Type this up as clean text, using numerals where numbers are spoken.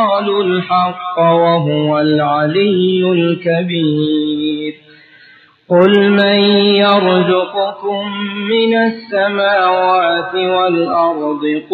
قالوا الحق وهو العلي الكبير قل من يرزقكم من السماوات والأرض